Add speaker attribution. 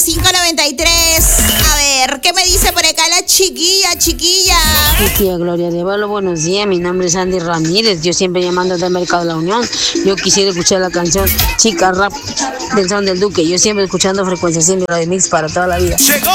Speaker 1: 593. A ver, ¿qué me dice por acá la chiquilla?
Speaker 2: Mi tía Gloria de Valo, buenos días. Mi nombre es Andy Ramírez. Yo siempre llamando del Mercado de la Unión. Yo quisiera escuchar la canción Chica Rap del Son del Duque. Yo siempre escuchando Frecuencia 100 de Radio Mix para toda la vida.
Speaker 3: Llegó